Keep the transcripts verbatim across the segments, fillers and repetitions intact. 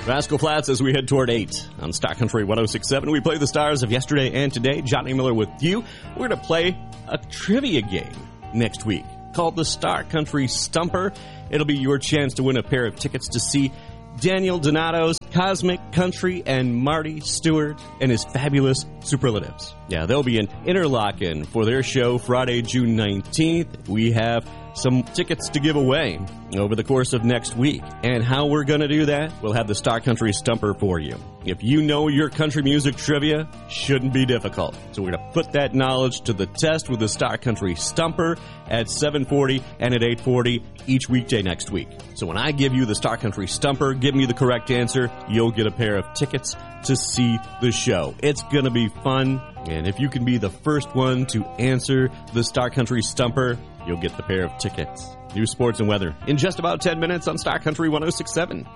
Rascal Flats as we head toward eight on Star Country one oh six point seven. We play the stars of yesterday and today. Johnny Miller with you. We're going to play a trivia game next week called the Star Country Stumper. It'll be your chance to win a pair of tickets to see Daniel Donato's Cosmic Country and Marty Stewart and his fabulous superlatives. Yeah, they'll be in Interlaken for their show Friday, June nineteenth. We have some tickets to give away over the course of next week. And how we're going to do that, we'll have the Star Country Stumper for you. If you know your country music trivia, shouldn't be difficult. So we're going to put that knowledge to the test with the Star Country Stumper at seven forty and at eight forty each weekday next week. So when I give you the Star Country Stumper, give me the correct answer, you'll get a pair of tickets to see the show. It's going to be fun. And if you can be the first one to answer the Star Country Stumper, you'll get the pair of tickets. New sports and weather in just about ten minutes on Star Country one oh six point seven.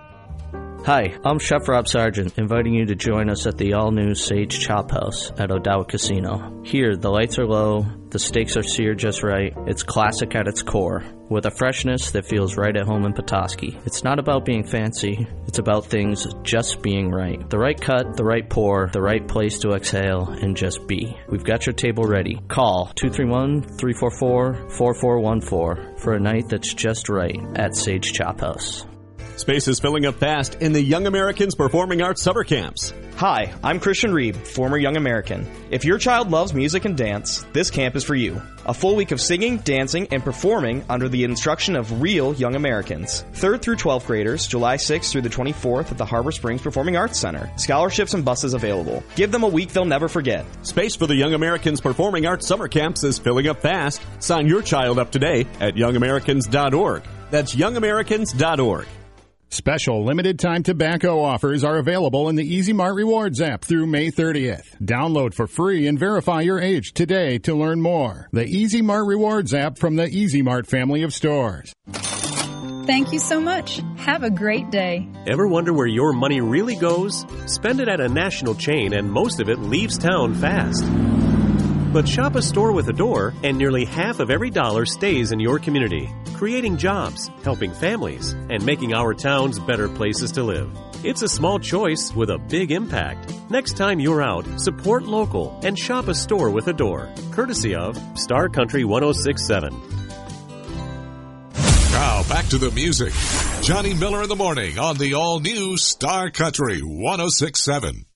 Hi, I'm Chef Rob Sargent, inviting you to join us at the all-new Sage Chop House at O'Dowd Casino. Here, the lights are low, the steaks are seared just right, it's classic at its core, with a freshness that feels right at home in Petoskey. It's not about being fancy, it's about things just being right. The right cut, the right pour, the right place to exhale, and just be. We've got your table ready. Call two three one, three four four, four four one four for a night that's just right at Sage Chop House. Space is filling up fast in the Young Americans Performing Arts Summer Camps. Hi, I'm Christian Reeb, former Young American. If your child loves music and dance, this camp is for you. A full week of singing, dancing, and performing under the instruction of real Young Americans. third through twelfth graders, July sixth through the twenty-fourth at the Harbor Springs Performing Arts Center. Scholarships and buses available. Give them a week they'll never forget. Space for the Young Americans Performing Arts Summer Camps is filling up fast. Sign your child up today at young americans dot org. That's young americans dot org. Special limited-time tobacco offers are available in the Easy Mart Rewards app through May thirtieth. Download for free and verify your age today to learn more. The Easy Mart Rewards app from the Easy Mart family of stores. Thank you so much. Have a great day. Ever wonder where your money really goes? Spend it at a national chain and most of it leaves town fast. But shop a store with a door, and nearly half of every dollar stays in your community, creating jobs, helping families, and making our towns better places to live. It's a small choice with a big impact. Next time you're out, support local and shop a store with a door, courtesy of Star Country one oh six point seven. Now back to the music. Johnny Miller in the morning on the all-new Star Country one oh six point seven.